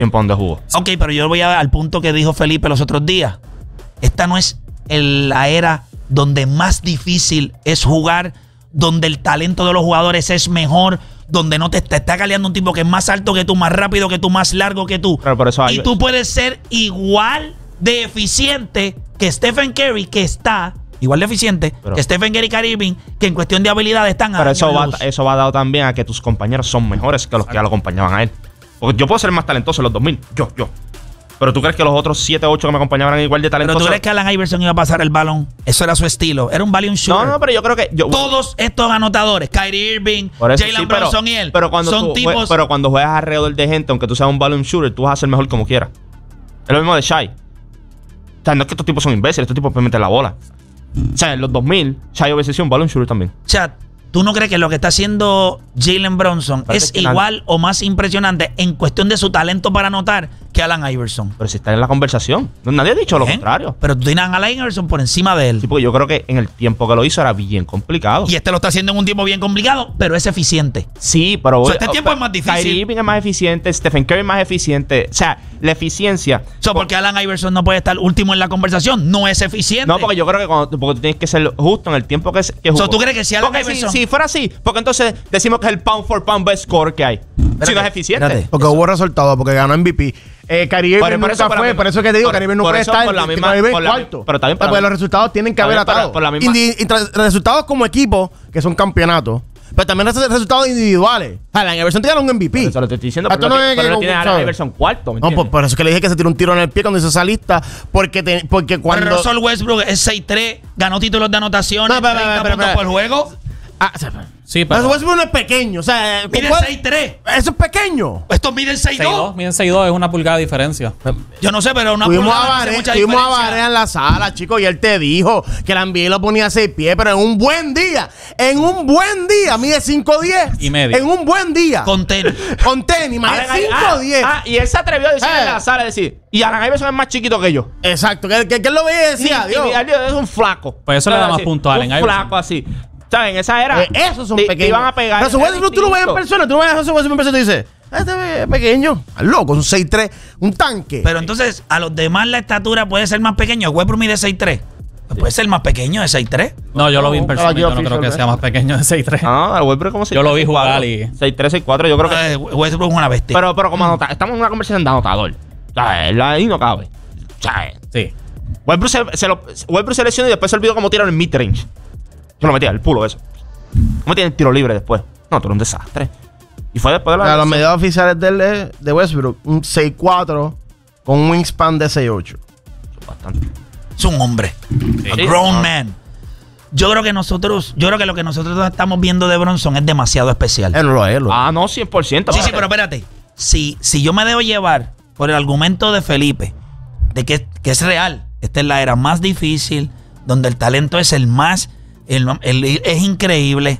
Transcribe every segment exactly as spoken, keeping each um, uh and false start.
tiempo donde jugó. Ok, pero yo voy a, al punto que dijo Felipe los otros días. Esta no es el, la era donde más difícil es jugar, donde el talento de los jugadores es mejor, donde no te, te está caleando un tipo que es más alto que tú, más rápido que tú, más largo que tú. Pero por eso hay... Y tú puedes ser igual de eficiente que Stephen Curry, que está igual de eficiente pero, que Stephen Curry y Kyrie Irving, que en cuestión de habilidad están a Pero eso va, luz. eso va dado también a que tus compañeros son mejores que los que ya lo acompañaban a él. Porque yo puedo ser más talentoso en los dos mil. Yo, yo. Pero tú crees que los otros siete ocho que me acompañaban eran igual de talentosos. Pero tú crees que Allen Iverson iba a pasar el balón. Eso era su estilo. Era un volume shooter. No, no, pero yo creo que... Yo, Todos estos anotadores, Kyrie Irving, Jalen sí, Brunson y él, pero cuando son tú, tipos... Pero cuando juegas alrededor de gente, aunque tú seas un volume shooter, tú vas a ser mejor como quieras. Es lo mismo de Shai. O sea, no es que estos tipos son imbéciles, estos tipos pueden meter la bola. O sea, en los dos mil, Shai hubiese sido un volume shooter también. Chat, ¿tú no crees que lo que está haciendo Jalen Brunson Parece es igual nada. o más impresionante en cuestión de su talento para anotar que Allen Iverson? Pero si está en la conversación. Nadie ha dicho lo contrario. Pero tú tienes a Allen Iverson por encima de él. Sí, porque yo creo que en el tiempo que lo hizo era bien complicado. Y este lo está haciendo en un tiempo bien complicado, pero es eficiente. Sí, pero... O sea, este tiempo pero, es más difícil. Kyrie Irving es más eficiente, Stephen Curry es más eficiente. O sea, la eficiencia... O sea, porque Allen Iverson no puede estar último en la conversación. No es eficiente. No, porque yo creo que cuando, porque tú tienes que ser justo en el tiempo que, que jugó. O sea, ¿tú crees que si Allen porque Iverson... Si, si fuera así, porque entonces decimos que es el pound for pound best score que hay. Espérate, si no es eficiente. Espérate. Porque Eso. hubo resultados, porque ganó M V P. Eh, Kyrie Irving nunca eso, fue, por eso es que te digo, Kyrie Irving no puede estar por la misma, Kyrie por la, cuarto. Pero también porque los resultados tienen que haber atado. Por la misma. Y, y resultados como equipo, que son campeonatos. Pero también resultados individuales. Allen Iverson te ganó un M V P. Eso lo estoy diciendo. Pero no, no es pero que no tiene a Allen Iverson cuarto. No, por, por eso es que le dije que se tiró un tiro en el pie cuando hizo esa lista. Porque, te, porque cuando. Pero Russell Westbrook es seis tres, ganó títulos de anotación, no, pero, treinta pero, puntos pero, por juego. Ah, sí, pero Westbrook no es pequeño. O sea, mide seis tres. Eso es pequeño. Estos miden seis dos. Miden seis dos, es una pulgada de diferencia. Yo no sé, pero una tuvimos pulgada a Varea, no hace mucha tuvimos diferencia. a Varea en la sala, chicos, y él te dijo que la N B A lo ponía a seis pies, pero en un buen día, en un buen día, mide cinco diez. Y medio. En un buen día. Con tenis. Con tenis, mide cinco diez. Ah, y él se atrevió a decir eh. en la sala, decir, y Allen Iverson es más chiquito que yo. Exacto, que, que, que él lo veía y decía, Dios. Y, y, es un flaco. Pues eso le da más puntos a Allen Iverson. Un flaco así. ¿Saben? Esa era. Eh, esos son pequeños. Iban a pegar. Pero Westbrook tú lo ves en persona, tú lo ves a Russell Westbrook en persona y dices, este es pequeño, al loco, un seis tres, un tanque. Pero entonces, a los demás la estatura puede ser más pequeño. Westbrook mide seis tres. Sí. Puede ser más pequeño de seis tres. No, yo lo vi en persona. Yo no creo que sea más pequeño de seis tres. No, el Westbrook como seis tres. Yo lo vi jugar y. seis tres, seis cuatro, yo creo que. Eh, Westbrook es una bestia. Pero, pero como anotador, estamos en una conversación de anotador. ¿Sabes? Ahí no cabe. ¿Sabes? Sí. Westbrook se, se, lo, Westbrook se lesionó y después se olvidó cómo tirar en mid-range. Yo lo metía, el pulo eso. ¿Cómo tiene el tiro libre después? No, tú eres un desastre. Y fue después de la... Claro, los medios oficiales de, de Westbrook, un seis cuatro con un wingspan de seis ocho. Bastante. Es un hombre. Sí. A grown ah. man. Yo creo que nosotros, yo creo que lo que nosotros estamos viendo de Brunson es demasiado especial. Él no lo es. Lo ah, no, cien por ciento. Sí, sí, pero espérate. Si, si yo me debo llevar por el argumento de Felipe, de que, que es real, esta es la era más difícil, donde el talento es el más... El, el, es increíble.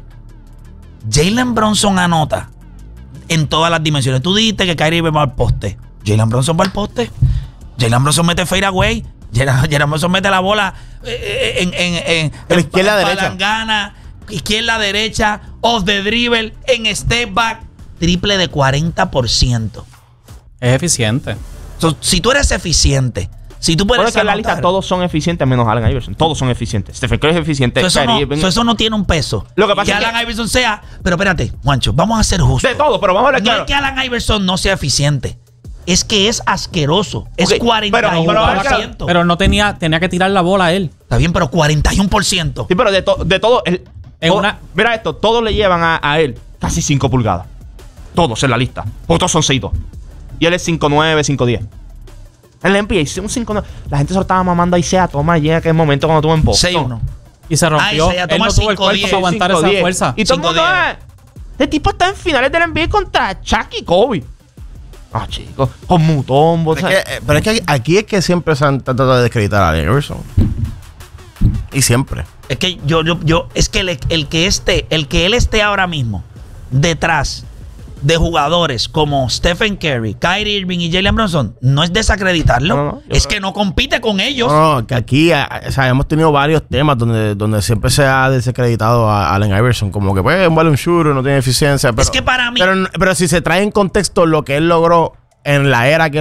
Jalen Brunson anota en todas las dimensiones. Tú dijiste que Kyrie va al poste. Jalen Brunson va al poste. Jalen Brunson mete fadeaway. Jalen Brunson mete la bola en, en, en, en izquierda derecha. Palangana, izquierda derecha, off the dribble, en step back. Triple de cuarenta por ciento. Es eficiente. So, si tú eres eficiente, si tú puedes. Bueno, que en la lista todos son eficientes menos Allen Iverson. Todos son eficientes. Stephen Curry es eficiente. So, eso, no, so, eso no tiene un peso. Lo que pasa que es Allen que Iverson sea. Pero espérate, Juancho, vamos a ser justos. De todo, pero vamos a ver. No claro. es que Allen Iverson no sea eficiente. Es que es asqueroso. Es okay, cuarenta y uno por ciento. Pero, pero no tenía, tenía que tirar la bola a él. Está bien, pero cuarenta y uno por ciento. Sí, pero de, to, de todo. El, todo una... Mira esto, todos le llevan a, a él casi cinco pulgadas. Todos en la lista. Porque todos son seis dos. Y él es cinco nueve, cinco diez. En la N B A, un cinco nueve. La gente se lo estaba mamando ahí, sea, toma, llega aquel momento cuando tuvo en Boston. seis uno. Y se rompió. Ay, se él no tuvo el cuerpo para aguantar esa fuerza. Y todo el mundo, eh, este tipo está en finales de la N B A contra Chuck y Kobe. Ah, chicos, con Mutombo. Pero, es que, pero es que aquí es que siempre se han tratado de descreditar a Allen Iverson. Y siempre. Es que yo, yo, yo, es que el, el que esté, el que él esté ahora mismo detrás de jugadores como Stephen Curry, Kyrie Irving y Jalen Brunson, no es desacreditarlo, no, no, es que no compite con ellos. No, no, que aquí a, o sea, hemos tenido varios temas donde, donde siempre se ha desacreditado a Allen Iverson, como que pues un balón shooter, no tiene eficiencia. Pero, es que para mí... Pero, pero si se trae en contexto lo que él logró en la era que